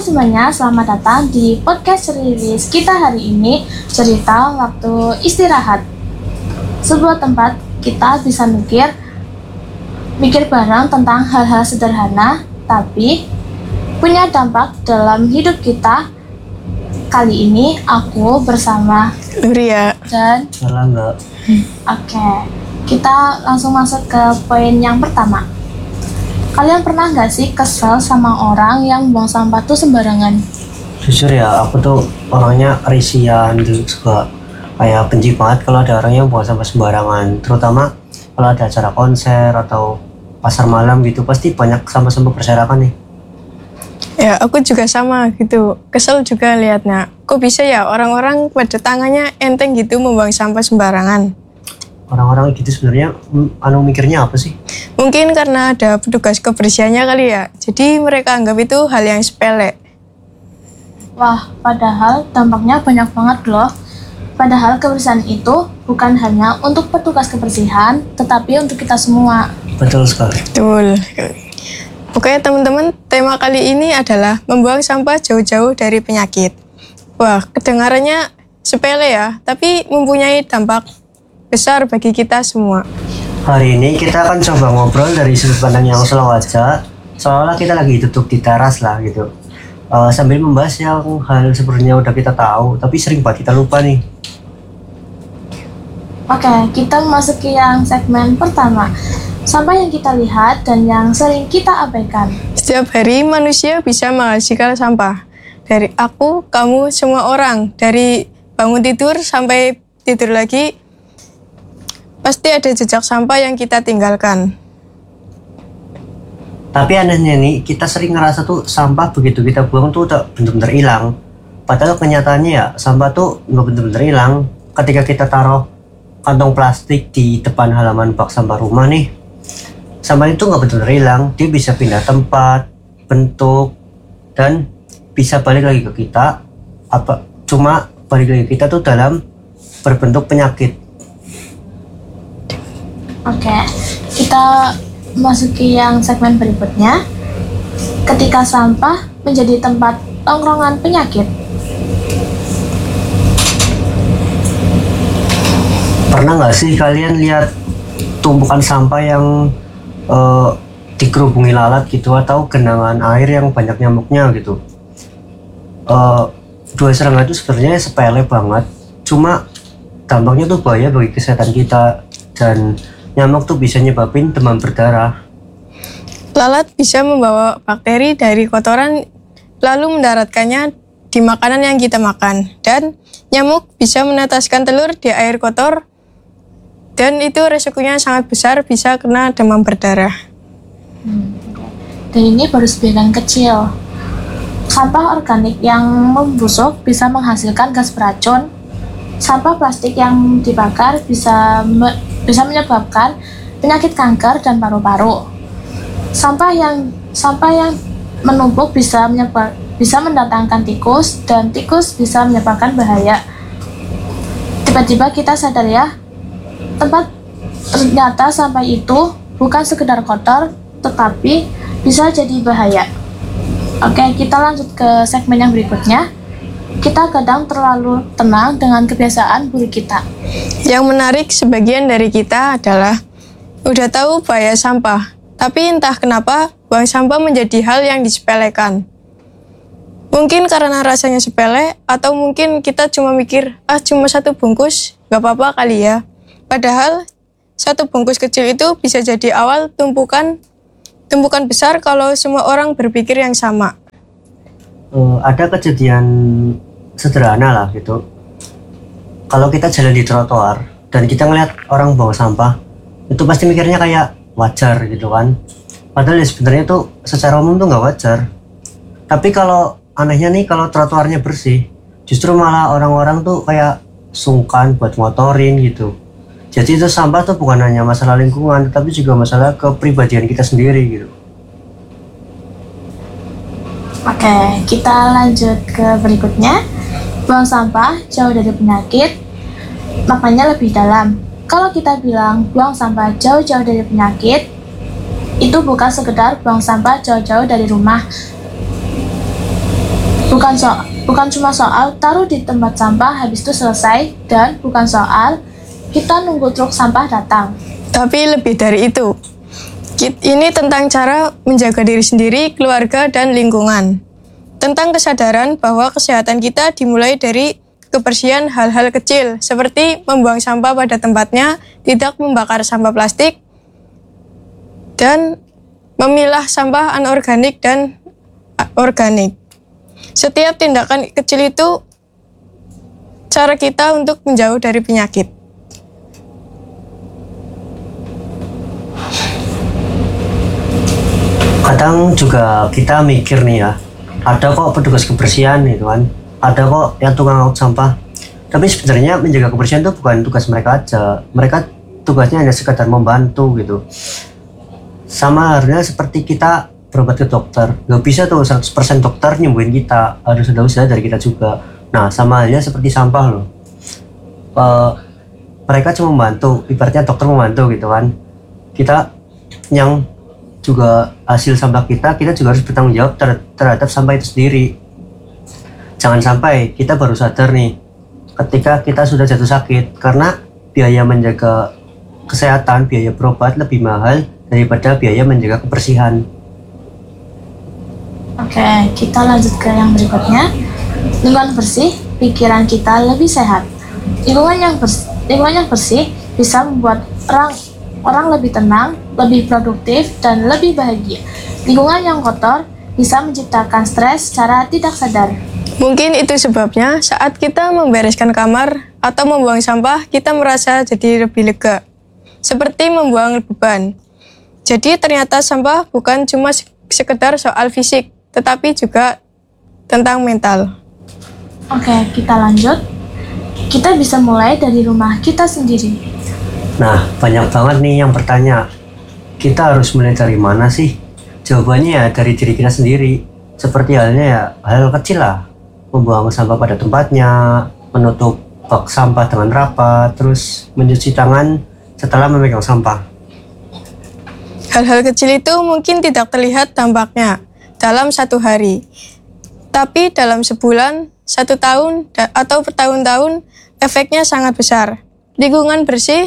semuanya, selamat datang di podcast Rilis kita hari ini, cerita waktu istirahat. Sebuah tempat kita bisa mikir bareng tentang hal-hal sederhana, tapi punya dampak dalam hidup kita. Kali ini aku bersama Nuria dan Erlangga. Oke, kita langsung masuk ke poin yang pertama. Kalian pernah nggak sih kesel sama orang yang buang sampah tuh sembarangan? Jujur ya, aku tuh orangnya risian gitu, suka kayak benci banget kalau ada orang yang buang sampah sembarangan. Terutama kalau ada acara konser atau pasar malam gitu, pasti banyak sampah-sampah berserakan nih. ya, aku juga sama gitu, kesel juga liatnya. Kok bisa ya orang-orang pada tangannya enteng gitu membuang sampah sembarangan? Orang-orang gitu sebenarnya mikirnya apa sih? Mungkin karena ada petugas kebersihannya kali ya, jadi mereka anggap itu hal yang sepele. Wah, padahal dampaknya banyak banget loh. Padahal kebersihan itu bukan hanya untuk petugas kebersihan, tetapi untuk kita semua. Betul sekali. Betul. Oke teman-teman, tema kali ini adalah membuang sampah jauh-jauh dari penyakit. Wah, kedengarannya sepele ya, tapi mempunyai dampak besar bagi kita semua. Hari ini kita akan coba ngobrol dari sudut pandang yang slow aja, seolah kita lagi duduk di teras lah gitu. Sambil membahas yang hal sebenarnya udah kita tahu, tapi sering banget kita lupa nih. Oke, kita memasuki yang segmen pertama. Sampah yang kita lihat dan yang sering kita abaikan. Setiap hari manusia bisa menghasilkan sampah. Dari aku, kamu, semua orang. Dari bangun tidur sampai tidur lagi, pasti ada jejak sampah yang kita tinggalkan. Tapi anehnya nih, kita sering ngerasa tuh sampah begitu kita buang tuh udah bener-bener hilang. Padahal kenyataannya ya, sampah tuh nggak bener-bener hilang. Ketika kita taruh kantong plastik di depan halaman bak sampah rumah nih, sampah itu nggak bener-bener hilang. Dia bisa pindah tempat, bentuk, dan bisa balik lagi ke kita. Cuma balik lagi ke kita tuh dalam berbentuk penyakit. Oke, kita masuki yang segmen berikutnya. Ketika sampah menjadi tempat tongkrongan penyakit. Pernah nggak sih kalian lihat tumpukan sampah yang dikerubungi lalat gitu, atau genangan air yang banyak nyamuknya gitu? Dua serangga itu sebenarnya sepele banget, cuma dampaknya tuh bahaya bagi kesehatan kita, dan nyamuk tuh bisa nyebabin demam berdarah. Lalat bisa membawa bakteri dari kotoran lalu mendaratkannya di makanan yang kita makan. Dan nyamuk bisa menetaskan telur di air kotor. Dan itu resikonya sangat besar, bisa kena demam berdarah. Dan ini baru sebagian kecil. Sampah organik yang membusuk bisa menghasilkan gas beracun. Sampah plastik yang dibakar bisa menyebabkan penyakit kanker dan paru-paru. Sampah yang menumpuk bisa mendatangkan tikus, dan tikus bisa menyebabkan bahaya. Tiba-tiba kita sadar ya, ternyata sampah itu bukan sekedar kotor, tetapi bisa jadi bahaya. Oke, kita lanjut ke segmen yang berikutnya. Kita kadang terlalu tenang dengan kebiasaan buruk kita. Yang menarik sebagian dari kita adalah udah tahu bahaya sampah, tapi entah kenapa buang sampah menjadi hal yang disepelekan. Mungkin karena rasanya sepele, atau mungkin kita cuma mikir, cuma satu bungkus, gak apa-apa kali ya. Padahal satu bungkus kecil itu bisa jadi awal tumpukan besar kalau semua orang berpikir yang sama. Ada kejadian sederhana lah gitu. Kalau kita jalan di trotoar dan kita ngeliat orang bawa sampah, itu pasti mikirnya kayak wajar gitu kan. Padahal ya sebenarnya tuh secara umum tuh nggak wajar. Tapi kalau anehnya nih, kalau trotoarnya bersih, justru malah orang-orang tuh kayak sungkan buat ngotorin gitu. Jadi itu sampah tuh bukan hanya masalah lingkungan, tapi juga masalah kepribadian kita sendiri gitu. Oke, kita lanjut ke berikutnya. Buang sampah jauh dari penyakit, maknanya lebih dalam. Kalau kita bilang buang sampah jauh-jauh dari penyakit, itu bukan sekedar buang sampah jauh-jauh dari rumah, Bukan cuma soal taruh di tempat sampah habis itu selesai, dan bukan soal kita nunggu truk sampah datang. Tapi lebih dari itu. Ini tentang cara menjaga diri sendiri, keluarga, dan lingkungan. Tentang kesadaran bahwa kesehatan kita dimulai dari kebersihan hal-hal kecil, seperti membuang sampah pada tempatnya, tidak membakar sampah plastik, dan memilah sampah anorganik dan organik. Setiap tindakan kecil itu cara kita untuk menjauh dari penyakit. Kadang juga kita mikir nih ya, ada kok petugas kebersihan gitu kan, ada kok yang tukang angkut sampah. Tapi sebenarnya menjaga kebersihan itu bukan tugas mereka aja. Mereka tugasnya hanya sekedar membantu gitu. Sama halnya seperti kita berobat ke dokter, nggak bisa tuh 100% dokter nyembuhin kita, harus ada usaha dari kita juga. Nah, sama halnya seperti sampah loh. Mereka cuma membantu, ibaratnya dokter membantu gitu kan. Kita yang juga hasil sampah kita juga harus bertanggung jawab terhadap sampah itu sendiri. Jangan sampai kita baru sadar nih ketika kita sudah jatuh sakit, karena biaya menjaga kesehatan, biaya berobat lebih mahal daripada biaya menjaga kebersihan. Oke, kita lanjut ke yang berikutnya. Lingkungan bersih, pikiran kita lebih sehat. Lingkungan yang bersih bisa membuat orang lebih tenang, lebih produktif, dan lebih bahagia. Lingkungan yang kotor bisa menciptakan stres secara tidak sadar. Mungkin itu sebabnya saat kita membereskan kamar atau membuang sampah, kita merasa jadi lebih lega. Seperti membuang beban. Jadi ternyata sampah bukan cuma sekedar soal fisik, tetapi juga tentang mental. Oke, kita lanjut. Kita bisa mulai dari rumah kita sendiri. Nah, banyak banget nih yang bertanya, kita harus mulai dari mana sih? Jawabannya ya dari diri kita sendiri. Seperti halnya ya hal kecil lah, membuang sampah pada tempatnya, menutup bak sampah dengan rapat, terus mencuci tangan setelah memegang sampah. Hal-hal kecil itu mungkin tidak terlihat dampaknya dalam satu hari, tapi dalam sebulan, 1 tahun, atau bertahun-tahun, efeknya sangat besar. Lingkungan bersih,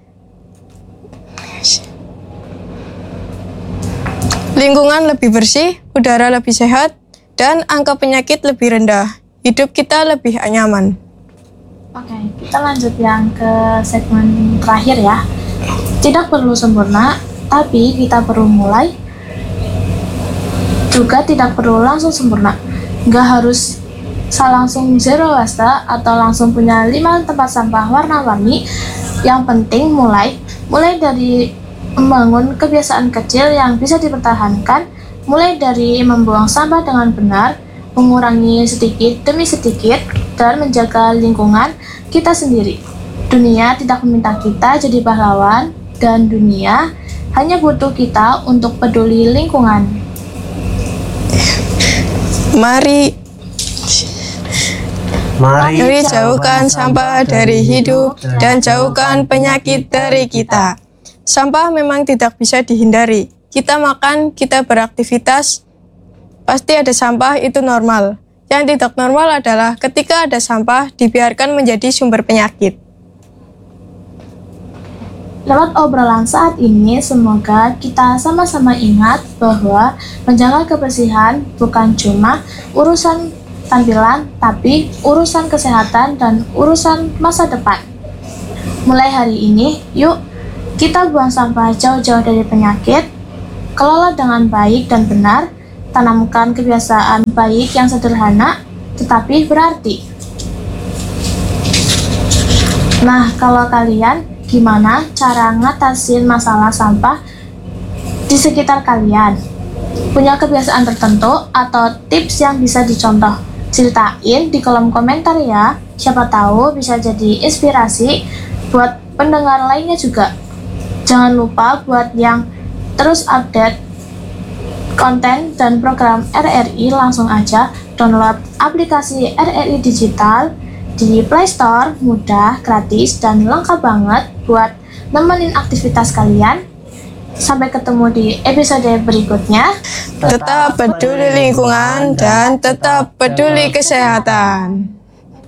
lingkungan lebih bersih, udara lebih sehat, dan angka penyakit lebih rendah. Hidup kita lebih nyaman. Oke, kita lanjut yang ke segmen terakhir ya. Tidak perlu sempurna, tapi kita perlu mulai. Juga tidak perlu langsung sempurna. Nggak harus langsung zero waste atau langsung punya 5 tempat sampah warna-warni. Yang penting mulai dari membangun kebiasaan kecil yang bisa dipertahankan, mulai dari membuang sampah dengan benar, mengurangi sedikit demi sedikit, dan menjaga lingkungan kita sendiri. Dunia tidak meminta kita jadi pahlawan, dan dunia hanya butuh kita untuk peduli lingkungan. Mari jauhkan sampah dari hidup dan jauhkan penyakit dari kita. Sampah memang tidak bisa dihindari. Kita makan, kita beraktivitas, pasti ada sampah, itu normal. Yang tidak normal adalah ketika ada sampah dibiarkan menjadi sumber penyakit. Lewat obrolan saat ini, semoga kita sama-sama ingat bahwa menjaga kebersihan bukan cuma urusan tampilan, tapi urusan kesehatan dan urusan masa depan. Mulai hari ini, yuk kita buang sampah jauh-jauh dari penyakit, kelola dengan baik dan benar, tanamkan kebiasaan baik yang sederhana tetapi berarti. Nah, kalau kalian gimana cara ngatasin masalah sampah di sekitar kalian? Punya kebiasaan tertentu atau tips yang bisa dicontoh? Ceritain di kolom komentar ya. Siapa tahu bisa jadi inspirasi buat pendengar lainnya juga. Jangan lupa buat yang terus update konten dan program RRI, langsung aja download aplikasi RRI Digital di Play Store, mudah, gratis, dan lengkap banget buat nemenin aktivitas kalian. Sampai ketemu di episode berikutnya. Tetap peduli lingkungan dan tetap peduli kesehatan.